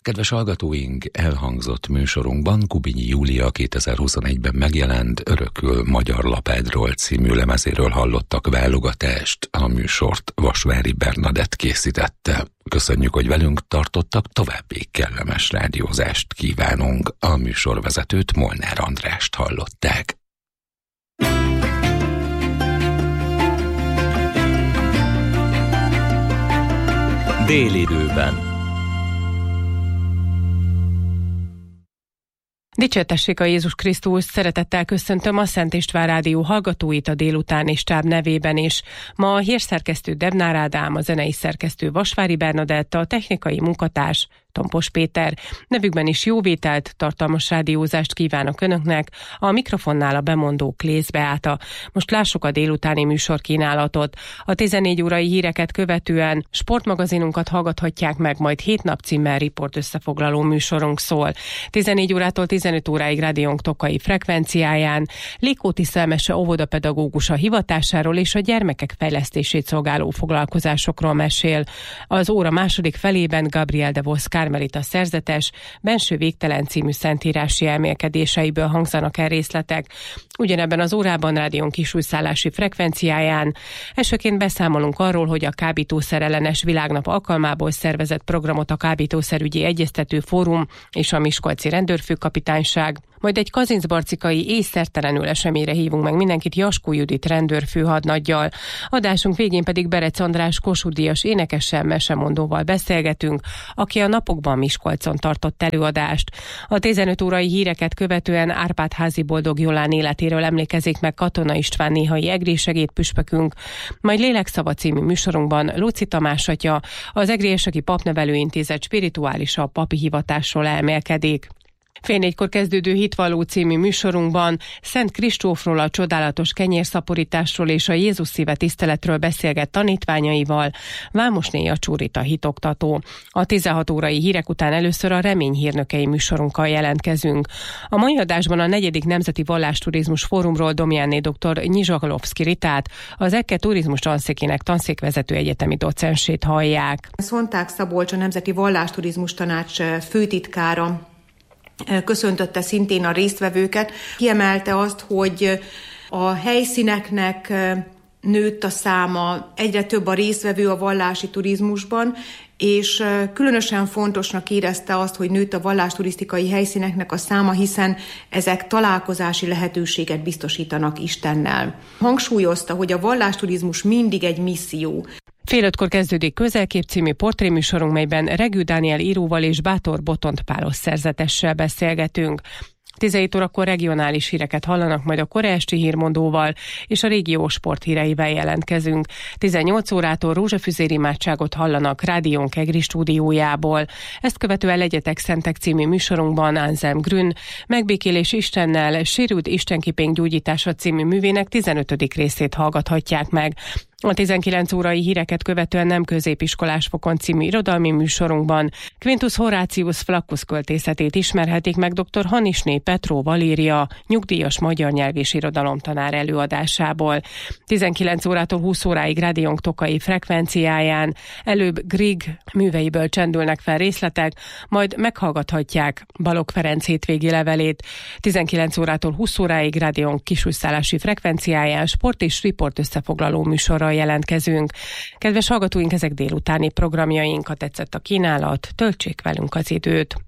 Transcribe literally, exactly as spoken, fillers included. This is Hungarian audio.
Kedves hallgatóink, elhangzott műsorunkban Kubinyi Júlia kétezer-huszonegyben megjelent Örökül magyar lapádról című lemezéről hallottak válogatást. A műsort Vasvári Bernadett készítette. Köszönjük, hogy velünk tartottak, további kellemes rádiózást kívánunk. A műsorvezetőt, Molnár Andrást hallották. Délidőben. Dicsértessék a Jézus Krisztus, szeretettel köszöntöm a Szent István Rádió hallgatóit a délutáni stáb nevében is. Ma a hírszerkesztő Debnár Ádám, a zenei szerkesztő Vasvári Bernadett, a technikai munkatárs Tompos Péter. Nevükben is jóvételt, tartalmas rádiózást kívánok Önöknek, a mikrofonnál a bemondó Klész Beáta. Most lássuk a délutáni műsorkínálatot. A tizennégy órai híreket követően sportmagazinunkat hallgathatják meg, majd hét nap címmel riport összefoglaló műsorunk szól. tizennégy órától tizenöt óráig rádiónk tokai frekvenciáján Lékó Tiszelmese óvodapedagógusa hivatásáról és a gyermekek fejlesztését szolgáló foglalkozásokról mesél. Az óra második felében Gabriel de Vos Kármelita szerzetes, Benső végtelen című szentírási elmélkedéseiből hangzanak el részletek. Ugyanebben az órában rádión kisújszállási frekvenciáján elsőként beszámolunk arról, hogy a kábítószerellenes világnap alkalmából szervezett programot a Kábítószerügyi Egyeztető Fórum és a Miskolci Rendőrfőkapitányság, majd egy kazincbarcikai észszertelenül eseményre hívunk meg mindenkit Jaskó Judit rendőrfőhadnaggyal. Adásunk végén pedig Berec András Kossuth Díjas énekessel, mesemondóval beszélgetünk, aki a napokban Miskolcon tartott előadást. A tizenöt órai híreket követően Árpád-házi Boldog Jolán életéről emlékezik meg Katona István néhai egri segédpüspökünk, majd Lélekszava című műsorunkban Lóczy Tamás atya, az Egri Érseki Papnevelőintézet spirituálisa papi hivatásról elmélkedik. Fél négykor kezdődő Hitvalló című műsorunkban Szent Kristófról, a csodálatos kenyérszaporításról és a Jézus szíve tiszteletről beszélget tanítványaival Vámosné Jacsúrita hitoktató. A tizenhat órai hírek után először a Remény hírnökei műsorunkkal jelentkezünk. A mai adásban a negyedik Nemzeti Vallásturizmus Fórumról Domjánné dr. Nyizsaglovszki Ritát, az Ekke Turizmus Tanszékének tanszékvezető egyetemi docensét hallják. Szonták Szabolcs, a Nemzeti Vallásturizmus Tanács főtitkára köszöntötte szintén a résztvevőket. Kiemelte azt, hogy a helyszíneknek nőtt a száma, egyre több a résztvevő a vallási turizmusban, és különösen fontosnak érezte azt, hogy nőtt a vallásturisztikai helyszíneknek a száma, hiszen ezek találkozási lehetőséget biztosítanak Istennel. Hangsúlyozta, hogy a vallásturizmus mindig egy misszió. Fél ötkor kezdődik Közelkép című portréműsorunk, melyben Regő Dániel íróval és Bátor Botont Pálos szerzetessel beszélgetünk. tizenhét órakor regionális híreket hallanak, majd a kora esti hírmondóval és a régió sporthíreivel jelentkezünk. tizennyolc órától rózsafüzér imádságot hallanak rádiónk Egri stúdiójából. Ezt követően Legyetek Szentek című műsorunkban Anselm Grün Megbékélés Istennel, Sérült Istenképénk gyógyítása című művének tizenötödik részét hallgathatják meg. A tizenkilenc órai híreket követően Nem középiskolás fokon című irodalmi műsorunkban Quintus Horatius Flaccus költészetét ismerhetik meg dr. Hanisné Petró Valéria, nyugdíjas magyar nyelv és irodalomtanár előadásából. tizenkilenc órától húsz óráig rádiónk tokai frekvenciáján előbb Grieg műveiből csendülnek fel részletek, majd meghallgathatják Balogh Ferenc hétvégi levelét. tizenkilenc órától húsz óráig rádiónk kisújszállási frekvenciáján sport és riport összefoglaló műsorral jelentkezünk. Kedves hallgatóink, ezek délutáni programjaink. Ha tetszett a kínálat, töltsék velünk az időt.